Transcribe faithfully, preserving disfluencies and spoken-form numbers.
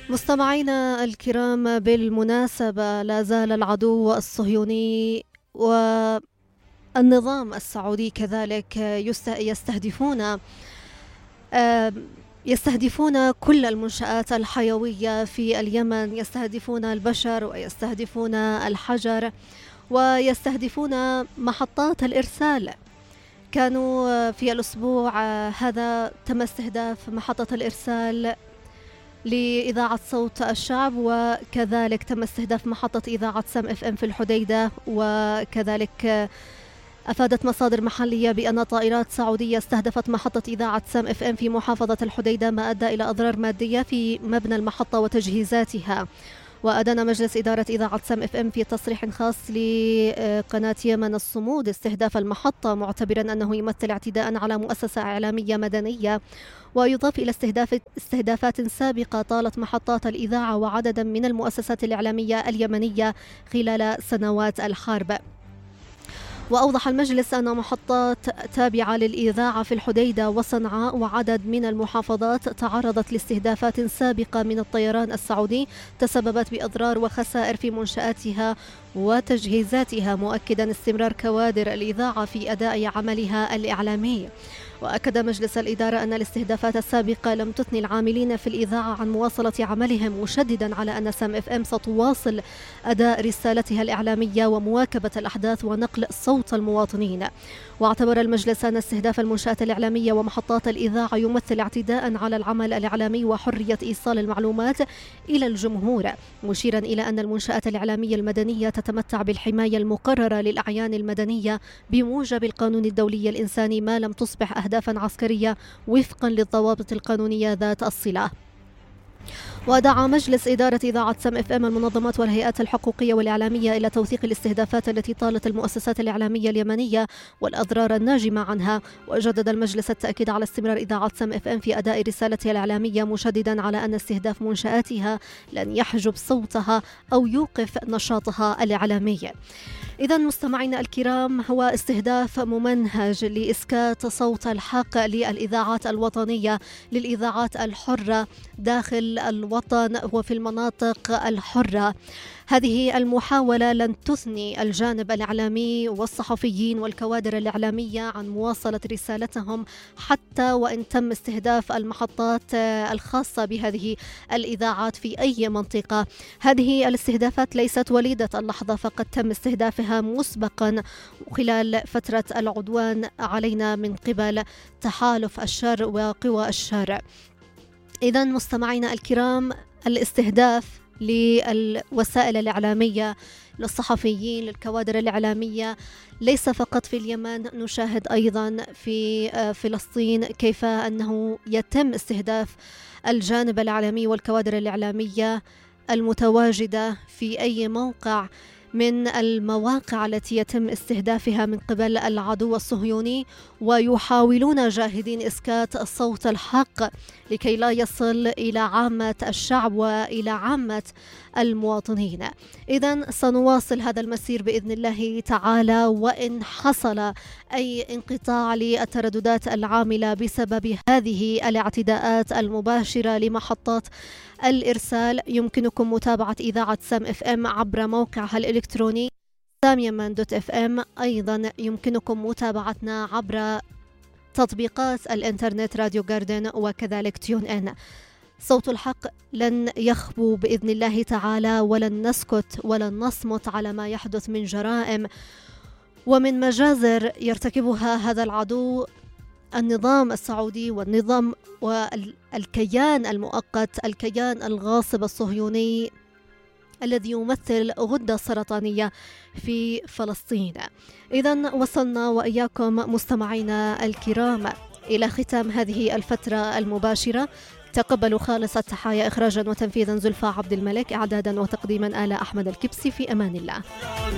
مستمعينا الكرام، بالمناسبة لا زال العدو الصهيوني والنظام السعودي كذلك يستهدفون يستهدفون كل المنشآت الحيوية في اليمن، يستهدفون البشر ويستهدفون الحجر ويستهدفون محطات الإرسال. كانوا في الأسبوع هذا تم استهداف محطة الإرسال لإذاعة صوت الشعب، وكذلك تم استهداف محطة إذاعة سم اف ام في الحديدة، وكذلك أفادت مصادر محلية بأن طائرات سعودية استهدفت محطة إذاعة سم اف ام في محافظة الحديدة، ما أدى إلى أضرار مادية في مبنى المحطة وتجهيزاتها. وأدان مجلس إدارة إذاعة سم اف ام في تصريح خاص لقناة يمن الصمود استهداف المحطة، معتبرا أنه يمثل اعتداء على مؤسسة إعلامية مدنية، ويضاف إلى استهداف استهدافات سابقة طالت محطات الإذاعة وعددا من المؤسسات الإعلامية اليمنية خلال سنوات الحرب. وأوضح المجلس أن محطات تابعة للإذاعة في الحديدة وصنعاء وعدد من المحافظات تعرضت لاستهدافات سابقة من الطيران السعودي تسببت بأضرار وخسائر في منشآتها وتجهيزاتها، مؤكدا استمرار كوادر الإذاعة في أداء عملها الإعلامي. وأكد مجلس الإدارة أن الاستهدافات السابقة لم تثني العاملين في الإذاعة عن مواصلة عملهم، مشددا على أن سم اف ام ستواصل أداء رسالتها الإعلامية ومواكبة الأحداث ونقل صوت المواطنين. واعتبر المجلس أن استهداف المنشآت الإعلامية ومحطات الإذاعة يمثل اعتداء على العمل الإعلامي وحرية إيصال المعلومات إلى الجمهور، مشيرا إلى أن المنشآت الإعلامية المدنية تتمتع بالحماية المقررة للأعيان المدنية بموجب القانون الدولي الإنساني، ما لم تصبح أهدافا عسكرية وفقا للضوابط القانونية ذات الصلة. ودعا مجلس إدارة إذاعة سم اف ام المنظمات والهيئات الحقوقية والإعلامية إلى توثيق الاستهدافات التي طالت المؤسسات الإعلامية اليمنية والأضرار الناجمة عنها. وجدد المجلس التأكيد على استمرار إذاعة سم اف ام في أداء رسالتها الإعلامية، مشددا على أن استهداف منشآتها لن يحجب صوتها أو يوقف نشاطها الإعلامي. إذا مستمعينا الكرام، هو استهداف ممنهج لإسكات صوت الحق للإذاعات الوطنية، للإذاعات الحرة داخل الوطن وفي المناطق الحرة. هذه المحاولة لن تثني الجانب الإعلامي والصحفيين والكوادر الإعلامية عن مواصلة رسالتهم، حتى وإن تم استهداف المحطات الخاصة بهذه الإذاعات في أي منطقة. هذه الاستهدافات ليست وليدة اللحظة، فقد تم استهدافها مسبقا خلال فترة العدوان علينا من قبل تحالف الشر وقوى الشر. إذا مستمعينا الكرام، الاستهداف للوسائل الإعلامية، للصحفيين، للكوادر الإعلامية ليس فقط في اليمن، نشاهد أيضا في فلسطين كيف أنه يتم استهداف الجانب الإعلامي والكوادر الإعلامية المتواجدة في أي موقع من المواقع التي يتم استهدافها من قبل العدو الصهيوني، ويحاولون جاهدين إسكات صوت الحق لكي لا يصل إلى عامة الشعب وإلى عامة المواطنين. إذن سنواصل هذا المسير بإذن الله تعالى، وإن حصل أي انقطاع للترددات العاملة بسبب هذه الاعتداءات المباشرة لمحطات الإرسال، يمكنكم متابعة إذاعة سم اف ام عبر موقعها الإلكتروني سام يمن دوت اف ام. أيضا يمكنكم متابعتنا عبر تطبيقات الإنترنت راديو جاردن وكذلك تيون إن. صوت الحق لن يخبو بإذن الله تعالى، ولن نسكت ولن نصمت على ما يحدث من جرائم ومن مجازر يرتكبها هذا العدو، النظام السعودي والنظام والكيان المؤقت، الكيان الغاصب الصهيوني الذي يمثل غدة سرطانية في فلسطين. إذن وصلنا وإياكم مستمعينا الكرام إلى ختام هذه الفترة المباشرة. تقبلوا خالص التحايا، إخراجا وتنفيذا زلفى عبد الملك، إعدادا وتقديما آلاء أحمد الكبسي. في أمان الله.